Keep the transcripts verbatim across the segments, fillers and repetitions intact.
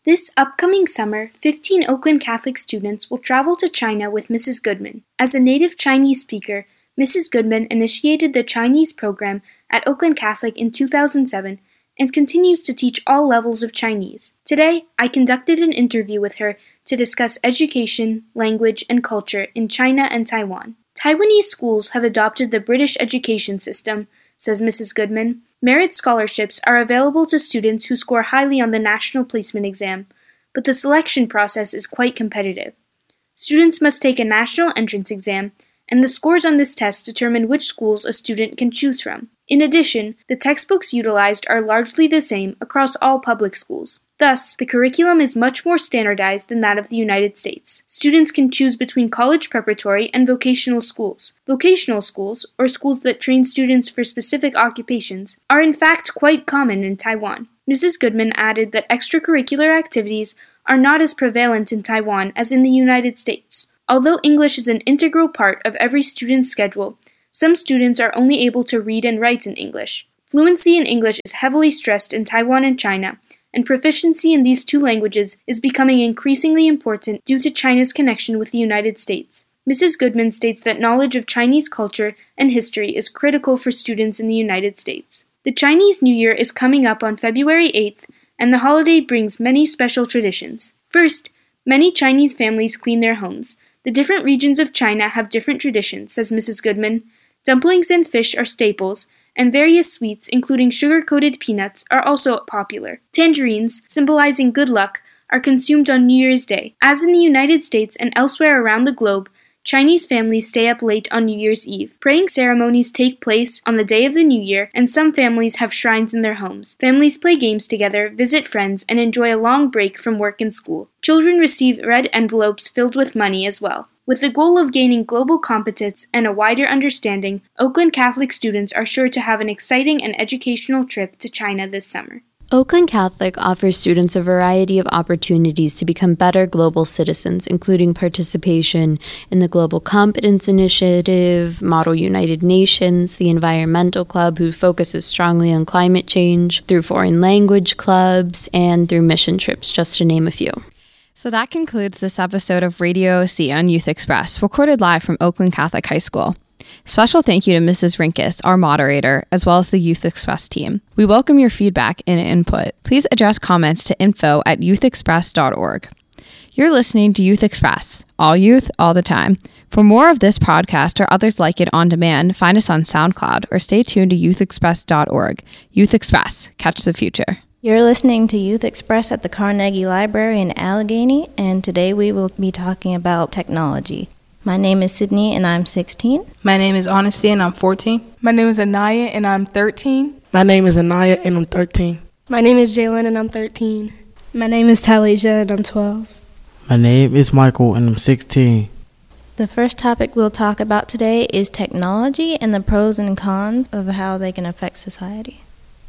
This upcoming summer, fifteen Oakland Catholic students will travel to China with Missus Goodman. As a native Chinese speaker, Missus Goodman initiated the Chinese program at Oakland Catholic in two thousand seven and continues to teach all levels of Chinese. Today, I conducted an interview with her to discuss education, language, and culture in China and Taiwan. Taiwanese schools have adopted the British education system, says Missus Goodman. Merit scholarships are available to students who score highly on the National Placement Exam, but the selection process is quite competitive. Students must take a national entrance exam, and the scores on this test determine which schools a student can choose from. In addition, the textbooks utilized are largely the same across all public schools. Thus, the curriculum is much more standardized than that of the United States. Students can choose between college preparatory and vocational schools. Vocational schools, or schools that train students for specific occupations, are in fact quite common in Taiwan. Missus Goodman added that extracurricular activities are not as prevalent in Taiwan as in the United States. Although English is an integral part of every student's schedule, some students are only able to read and write in English. Fluency in English is heavily stressed in Taiwan and China, and proficiency in these two languages is becoming increasingly important due to China's connection with the United States. Missus Goodman states that knowledge of Chinese culture and history is critical for students in the United States. The Chinese New Year is coming up on February eighth, and the holiday brings many special traditions. First, many Chinese families clean their homes. The different regions of China have different traditions, says Missus Goodman. Dumplings and fish are staples, and various sweets, including sugar-coated peanuts, are also popular. Tangerines, symbolizing good luck, are consumed on New Year's Day. As in the United States and elsewhere around the globe, Chinese families stay up late on New Year's Eve. Praying ceremonies take place on the day of the New Year, and some families have shrines in their homes. Families play games together, visit friends, and enjoy a long break from work and school. Children receive red envelopes filled with money as well. With the goal of gaining global competence and a wider understanding, Oakland Catholic students are sure to have an exciting and educational trip to China this summer. Oakland Catholic offers students a variety of opportunities to become better global citizens, including participation in the Global Competence Initiative, Model United Nations, the Environmental Club, who focuses strongly on climate change, through foreign language clubs, and through mission trips, just to name a few. So that concludes this episode of Radio O C on Youth Express, recorded live from Oakland Catholic High School. Special thank you to Missus Rinkus, our moderator, as well as the Youth Express team. We welcome your feedback and input. Please address comments to info at youth express dot org. You're listening to Youth Express, all youth, all the time. For more of this podcast or others like it on demand, find us on SoundCloud or stay tuned to youth express dot org. Youth Express, catch the future. You're listening to Youth Express at the Carnegie Library in Allegheny, and today we will be talking about technology. My name is Sydney, and I'm sixteen. My name is Honesty, and I'm fourteen. My name is Anaya, and I'm thirteen. My name is Anaya, and I'm thirteen. My name is Jalen, and I'm thirteen. My name is Talijah, and I'm twelve. My name is Michael, and I'm sixteen. The first topic we'll talk about today is technology and the pros and cons of how they can affect society.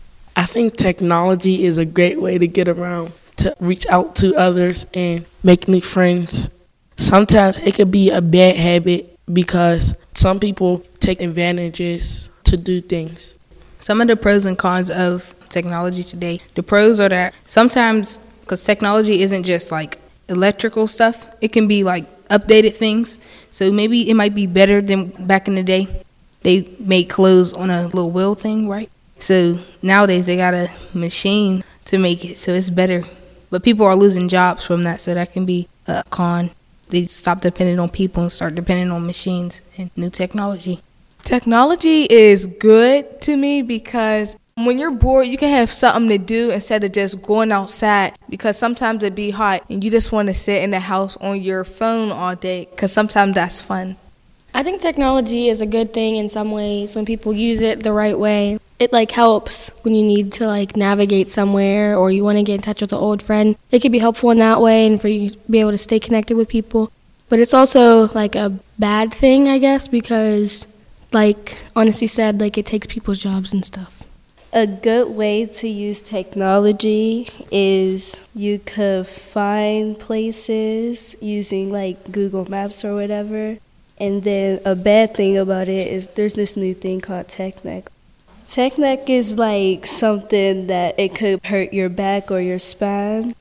I think technology is a great way to get around, to reach out to others and make new friends. Sometimes it could be a bad habit because some people take advantages to do things. Some of the pros and cons of technology today. The pros are that sometimes, because technology isn't just like electrical stuff, it can be like updated things. So maybe it might be better than back in the day. They made clothes on a little wheel thing, right? So nowadays they got a machine to make it, so it's better. But people are losing jobs from that, so that can be a con. They stop depending on people and start depending on machines and new technology. Technology is good to me because when you're bored, you can have something to do instead of just going outside, because sometimes it be hot and you just want to sit in the house on your phone all day, because sometimes that's fun. I think technology is a good thing in some ways when people use it the right way. It like helps when you need to like navigate somewhere or you want to get in touch with an old friend. It can be helpful in that way and for you to be able to stay connected with people. But it's also like a bad thing, I guess, because like Honesty said, like it takes people's jobs and stuff. A good way to use technology is you could find places using like Google Maps or whatever. And then a bad thing about it is there's this new thing called TechNet. TechNet is like something that it could hurt your back or your spine.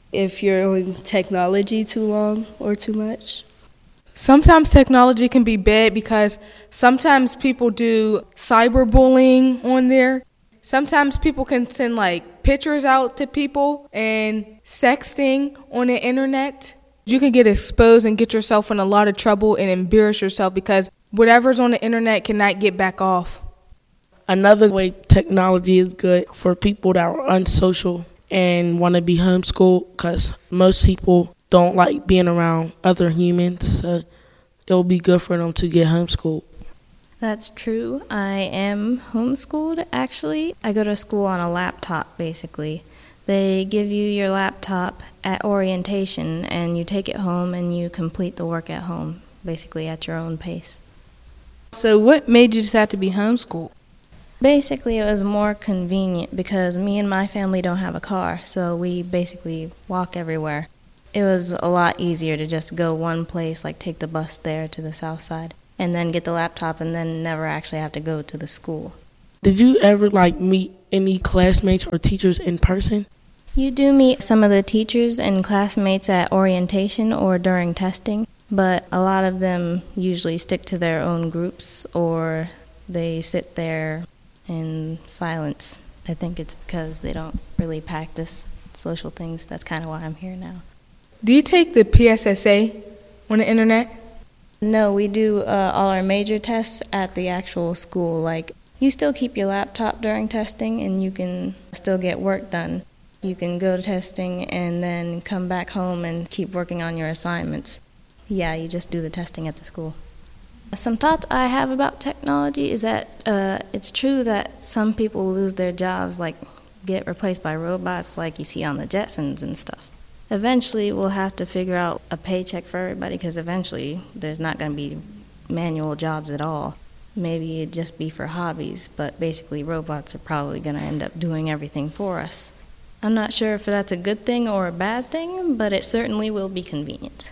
if you're on technology too long or too much. Sometimes technology can be bad because sometimes people do cyberbullying on there. Sometimes people can send like pictures out to people and sexting on the internet. You can get exposed and get yourself in a lot of trouble and embarrass yourself because whatever's on the internet cannot get back off. Another way technology is good for people that are unsocial and want to be homeschooled, because most people don't like being around other humans, so it'll be good for them to get homeschooled. That's true. I am homeschooled, actually. I go to school on a laptop, basically. They give you your laptop at orientation, and you take it home and you complete the work at home, basically at your own pace. So what made you decide to be homeschooled? Basically, it was more convenient because me and my family don't have a car, so we basically walk everywhere. It was a lot easier to just go one place, like take the bus there to the south side, and then get the laptop and then never actually have to go to the school. Did you ever like meet any classmates or teachers in person? You do meet some of the teachers and classmates at orientation or during testing, but a lot of them usually stick to their own groups or they sit there in silence. I think it's because they don't really practice social things. That's kind of why I'm here now. Do you take the P S S A on the internet? No, we do uh, all our major tests at the actual school. Like, you still keep your laptop during testing and you can still get work done. You can go to testing and then come back home and keep working on your assignments. Yeah, you just do the testing at the school. Some thoughts I have about technology is that uh, it's true that some people lose their jobs, like get replaced by robots like you see on the Jetsons and stuff. Eventually, we'll have to figure out a paycheck for everybody because eventually there's not going to be manual jobs at all. Maybe it'd just be for hobbies, but basically robots are probably going to end up doing everything for us. I'm not sure if that's a good thing or a bad thing, but it certainly will be convenient.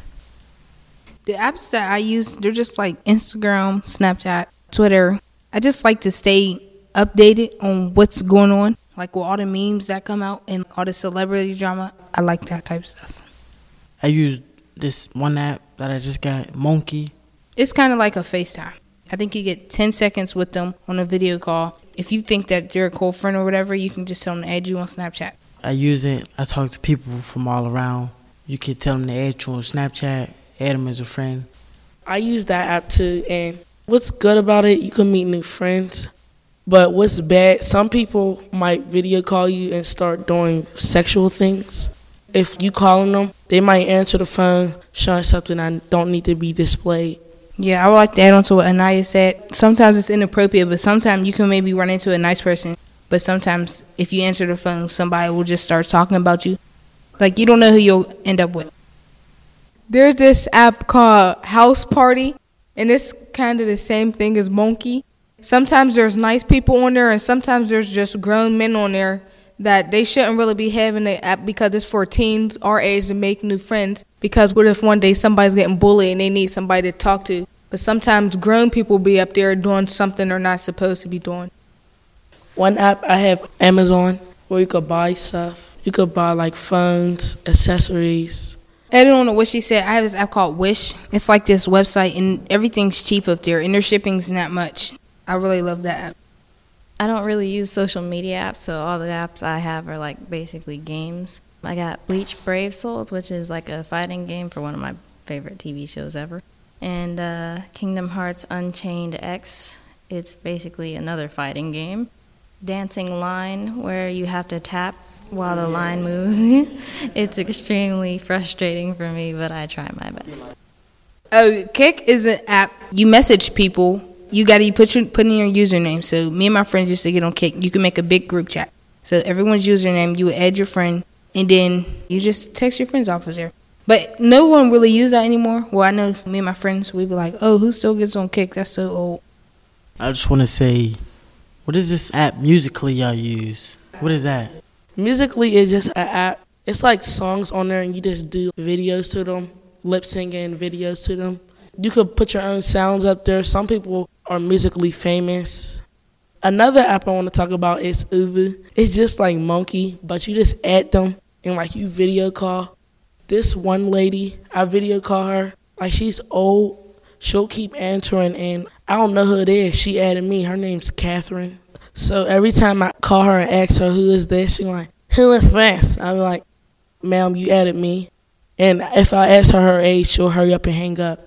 The apps that I use, they're just like Instagram, Snapchat, Twitter. I just like to stay updated on what's going on, like with all the memes that come out and all the celebrity drama. I like that type of stuff. I use this one app that I just got, Monkey. It's kind of like a FaceTime. I think you get ten seconds with them on a video call. If you think that they're a cool friend or whatever, you can just tell them to add you on Snapchat. I use it. I talk to people from all around. You can tell them to add you on Snapchat, add them as a friend. I use that app too, and what's good about it, you can meet new friends. But what's bad, some people might video call you and start doing sexual things. If you calling them, they might answer the phone showing something that don't need to be displayed. Yeah, I would like to add on to what Anaya said. Sometimes it's inappropriate, but sometimes you can maybe run into a nice person. But sometimes if you answer the phone, somebody will just start talking about you. Like, you don't know who you'll end up with. There's this app called House Party, and it's kind of the same thing as Monkey. Sometimes there's nice people on there, and sometimes there's just grown men on there that they shouldn't really be having the app because it's for teens our age to make new friends. Because what if one day somebody's getting bullied and they need somebody to talk to? But sometimes grown people be up there doing something they're not supposed to be doing. One app I have, Amazon, where you could buy stuff. You could buy like phones, accessories. Adding on to what she said, I have this app called Wish. It's like this website, and everything's cheap up there, and their shipping's not much. I really love that app. I don't really use social media apps, so all the apps I have are like basically games. I got Bleach Brave Souls, which is like a fighting game for one of my favorite T V shows ever. And uh, Kingdom Hearts Unchained X, it's basically another fighting game. Dancing Line, where you have to tap while the line moves. It's extremely frustrating for me, but I try my best. Oh, Kick is an app. You message people. You got to put your put in your username. So me and my friends used to get on Kick. You can make a big group chat. So everyone's username, you would add your friend, and then you just text your friends off of there. But no one really uses that anymore. Well, I know me and my friends, we'd be like, oh, who still gets on Kick? That's so old. I just want to say, what is this app Musically y'all use? What is that? Musically is just an app. It's like songs on there, and you just do videos to them, lip singing videos to them. You could put your own sounds up there. Some people are musically famous. Another app I want to talk about is Uvu. It's just like Monkey, but you just add them, and like you video call. This one lady, I video call her, like she's old. She'll keep answering, and I don't know who it is. She added me. Her name's Catherine. So every time I call her and ask her who is this, she's like, who is this? I'm like, ma'am, you added me. And if I ask her her age, she'll hurry up and hang up.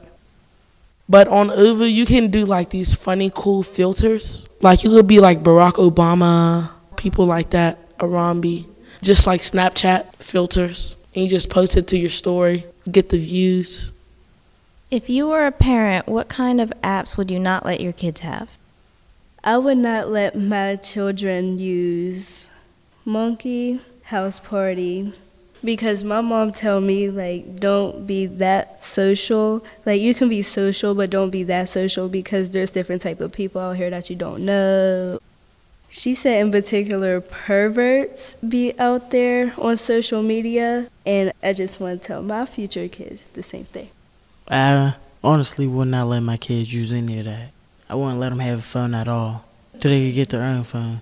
But on Uvu, you can do like these funny, cool filters. Like you could be like Barack Obama, people like that, Arambi. Just like Snapchat filters. And you just post it to your story, get the views. If you were a parent, what kind of apps would you not let your kids have? I would not let my children use Monkey, House Party, because my mom told me, like, don't be that social. Like, you can be social, but don't be that social because there's different type of people out here that you don't know. She said in particular, perverts be out there on social media, and I just want to tell my future kids the same thing. I honestly would not let my kids use any of that. I wouldn't let them have a phone at all till they could get their own phone,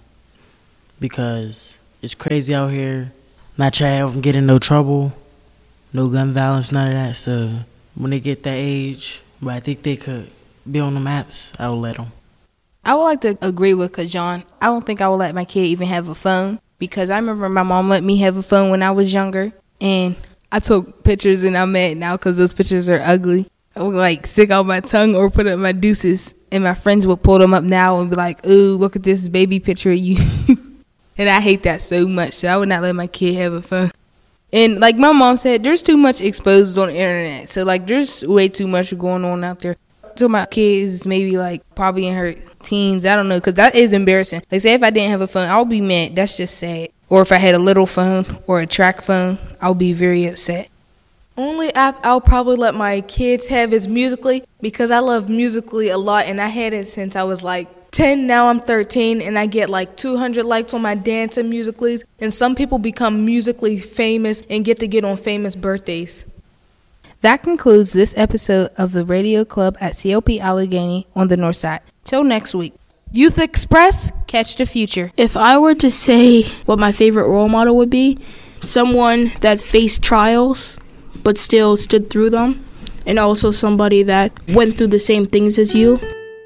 because it's crazy out here. Not trying to have them get in no trouble, no gun violence, none of that. So when they get that age, but I think they could be on the maps, I would let them. I would like to agree with Kajan. I don't think I would let my kid even have a phone, because I remember my mom let me have a phone when I was younger, and I took pictures and I'm mad now because those pictures are ugly. I would like stick out my tongue or put up my deuces, and my friends would pull them up now and be like, ooh, look at this baby picture of you. And I hate that so much, so I would not let my kid have a phone. And like my mom said, there's too much exposed on the internet. So like there's way too much going on out there. So my kid is maybe like probably in her teens. I don't know, because that is embarrassing. Like say if I didn't have a phone, I'll be mad. That's just sad. Or if I had a little phone or a track phone, I'll be very upset. Only app I'll probably let my kids have is Musical.ly, because I love Musical.ly a lot, and I had it since I was like ten. Now I'm thirteen, and I get like two hundred likes on my dance and Musical.lys, and some people become Musical.ly famous and get to get on famous birthdays. That concludes this episode of the Radio Club at C L P Allegheny on the North Side. Till next week. Youth Express, catch the future. If I were to say what my favorite role model would be, someone that faced trials but still stood through them, and also somebody that went through the same things as you.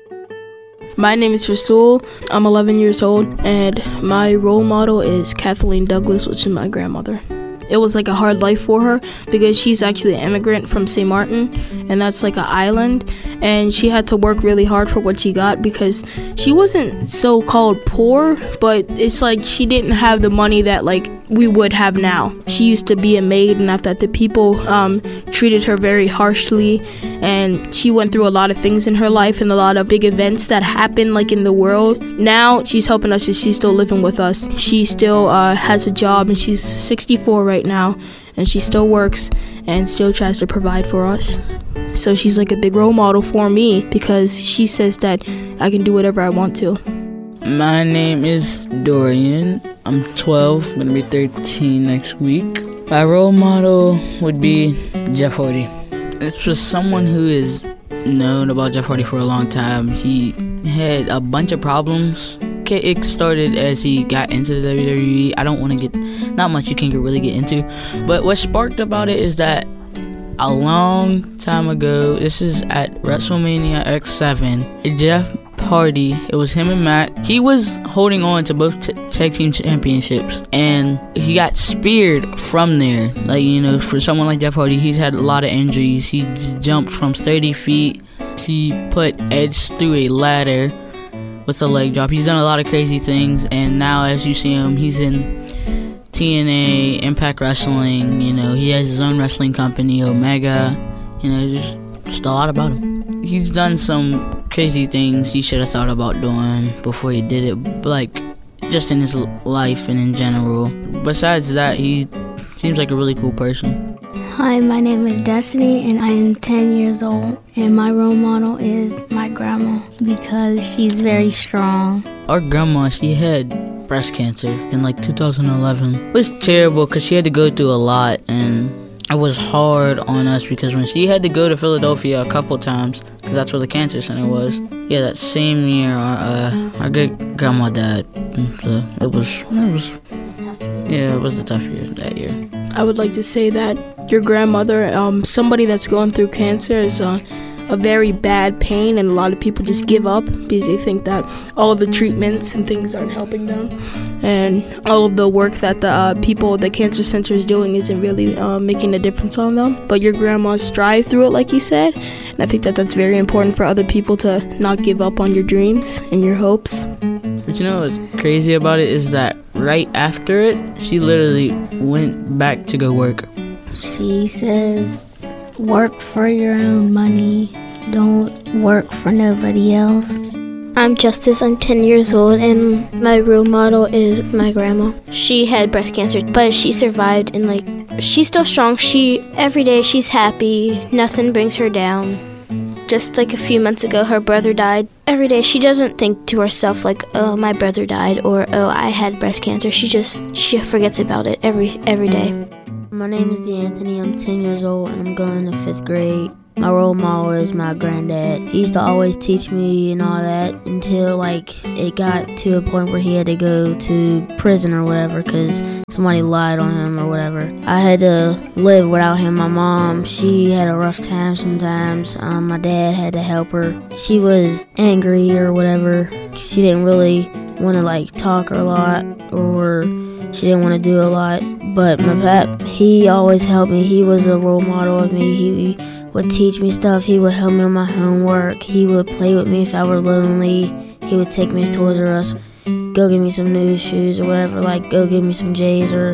My name is Rasul. I'm eleven years old, and my role model is Kathleen Douglas, which is my grandmother. It was like a hard life for her because she's actually an immigrant from Saint Martin, and that's like an island, and she had to work really hard for what she got because she wasn't so-called poor, but it's like she didn't have the money that like we would have now. She used to be a maid, and after that the people um, treated her very harshly, and she went through a lot of things in her life and a lot of big events that happened like in the world. Now she's helping us, and she's still living with us. She still uh, has a job, and she's sixty-four right now, and she still works and still tries to provide for us. So she's like a big role model for me because she says that I can do whatever I want to. My name is Dorian. I'm twelve, I'm gonna be thirteen next week. My role model would be Jeff Hardy. It's just someone who is known about Jeff Hardy for a long time. He had a bunch of problems. It started as he got into the W W E. I don't want to get, not much you can really get into, but what sparked about it is that a long time ago, this is at WrestleMania X seven, Jeff Hardy, it was him and Matt, he was holding on to both t- tag team championships, and he got speared from there. Like, you know, for someone like Jeff Hardy, he's had a lot of injuries. He j- jumped from thirty feet. He put Edge through a ladder with a leg drop. He's done a lot of crazy things, and now as you see him, he's in T N A, Impact Wrestling. You know, he has his own wrestling company, Omega. You know, just, just a lot about him. He's done some crazy things he should have thought about doing before he did it, like just in his life and in general. Besides that, he seems like a really cool person. Hi, my name is Destiny, and I am ten years old, and my role model is my grandma because she's very strong. Our grandma, she had breast cancer in like two thousand eleven. It was terrible because she had to go through a lot, and it was hard on us because when she had to go to Philadelphia a couple times, because that's where the cancer center was, yeah, that same year, our, uh, our good grandma died. So it was, it was, yeah, it was a tough year that year. I would like to say that your grandmother, um, somebody that's going through cancer, is uh, a very bad pain, and a lot of people just give up because they think that all of the treatments and things aren't helping them, and all of the work that the uh, people at the cancer center is doing isn't really uh, making a difference on them. But your grandma strive through it, like you said, and I think that that's very important for other people to not give up on your dreams and your hopes. But you know what's crazy about it is that right after it, she literally went back to go work. She says, work for your own money. Don't work for nobody else. I'm Justice. I'm ten years old, and my role model is my grandma. She had breast cancer, but she survived, and like she's still strong. She every day she's happy. Nothing brings her down. Just like a few months ago, her brother died. Every day she doesn't think to herself like, oh, my brother died, or oh, I had breast cancer. She just she forgets about it every every day. My name is DeAnthony. I'm ten years old and I'm going to fifth grade. My role model is my granddad. He used to always teach me and all that until like it got to a point where he had to go to prison or whatever because somebody lied on him or whatever. I had to live without him. My mom, she had a rough time sometimes. Um, my dad had to help her. She was angry or whatever. She didn't really want to like talk a lot, or she didn't want to do a lot. But my pap, he always helped me. He was a role model of me. He would teach me stuff. He would help me on my homework. He would play with me if I were lonely. He would take me to Toys R Us, go get me some new shoes or whatever, like go get me some J's or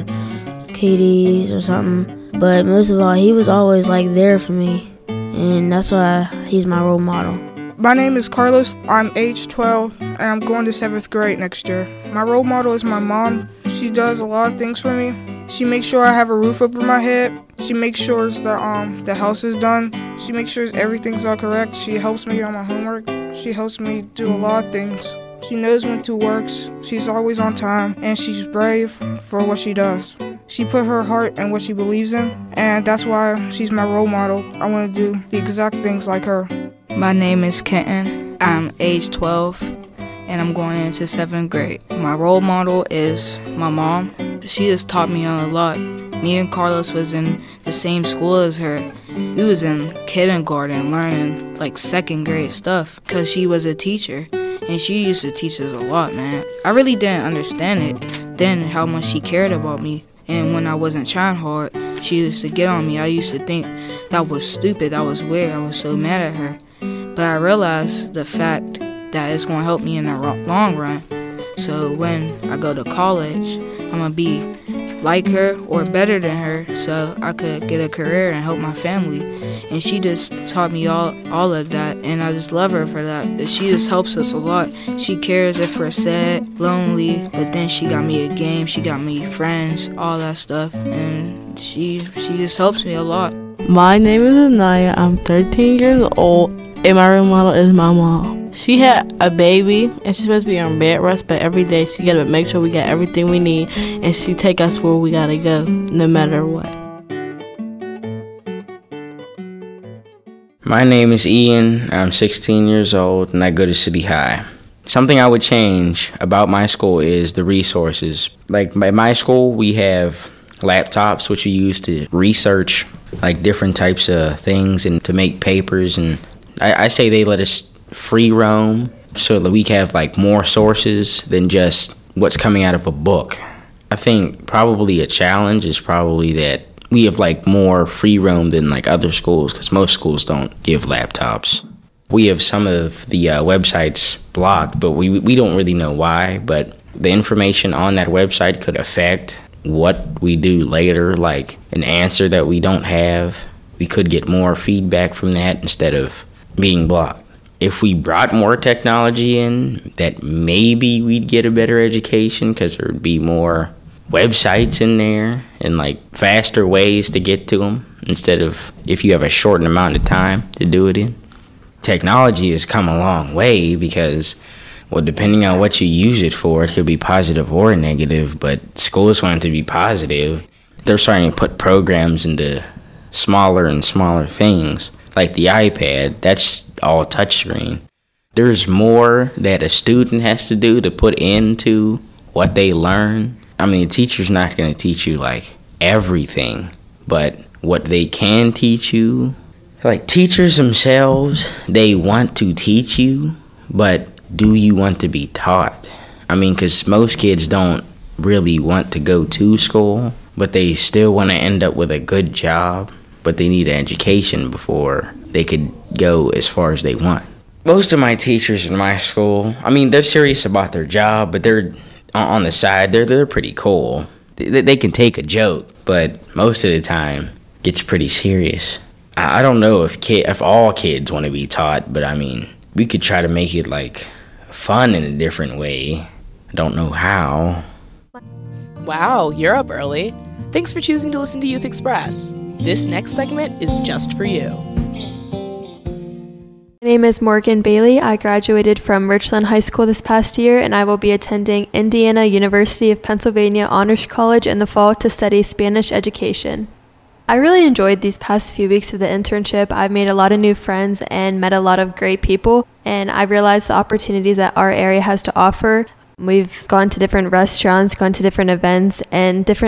K D's or something. But most of all, he was always like there for me, and that's why he's my role model. My name is Carlos. I'm age twelve, and I'm going to seventh grade next year. My role model is my mom. She does a lot of things for me. She makes sure I have a roof over my head. She makes sure the um the house is done. She makes sure everything's all correct. She helps me on my homework. She helps me do a lot of things. She knows when to work. She's always on time, and she's brave for what she does. She put her heart in what she believes in, and that's why she's my role model. I want to do the exact things like her. My name is Kenton. I'm age twelve, and I'm going into seventh grade. My role model is my mom. She has taught me a lot. Me and Carlos was in the same school as her. We was in kindergarten learning like second grade stuff because she was a teacher, and she used to teach us a lot, man. I really didn't understand it then how much she cared about me, and when I wasn't trying hard, she used to get on me. I used to think that was stupid, that was weird. I was so mad at her. But I realized the fact that it's going to help me in the long run. So when I go to college, I'm going to be like her or better than her so I could get a career and help my family. And she just taught me all, all of that, and I just love her for that. She just helps us a lot. She cares if we're sad, lonely, but then she got me a game, she got me friends, all that stuff, and she, she just helps me a lot. My name is Anaya. I'm thirteen years old, and my role model is my mom. She had a baby, and she's supposed to be on bed rest, but every day she gotta make sure we got everything we need, and she take us where we gotta go, no matter what. My name is Ian. I'm sixteen years old, and I go to City High. Something I would change about my school is the resources. Like at my school, we have laptops, which we use to research like different types of things and to make papers. And I, I say they let us free roam so that we can have like more sources than just what's coming out of a book. I think probably a challenge is probably that we have like more free roam than like other schools, because most schools don't give laptops. We have some of the uh, websites blocked, but we we don't really know why. But the information on that website could affect what we do later, like an answer that we don't have. We could get more feedback from that instead of being blocked. If we brought more technology in, that maybe we'd get a better education, because there would be more websites in there and like faster ways to get to them instead of if you have a shortened amount of time to do it in. Technology has come a long way because, well, depending on what you use it for, it could be positive or negative, but schools want it to be positive. They're starting to put programs into smaller and smaller things, like the iPad. That's all touchscreen. There's more that a student has to do to put into what they learn. I mean, the teacher's not going to teach you like everything, but what they can teach you, like teachers themselves, they want to teach you, but do you want to be taught? I mean, because most kids don't really want to go to school, but they still want to end up with a good job, but they need an education before they could go as far as they want. Most of my teachers in my school, I mean, they're serious about their job, but they're on the side, they're they're pretty cool. They, they can take a joke, but most of the time, it gets pretty serious. I, I don't know if kid, if all kids want to be taught, but I mean, we could try to make it like fun in a different way. I don't know how. Wow, you're up early. Thanks for choosing to listen to Youth Express. This next segment is just for you. My name is Morgan Bailey. I graduated from Richland High School this past year, and I will be attending Indiana University of Pennsylvania Honors College in the fall to study Spanish education. I really enjoyed these past few weeks of the internship. I've made a lot of new friends and met a lot of great people, and I realized the opportunities that our area has to offer. We've gone to different restaurants, gone to different events, and different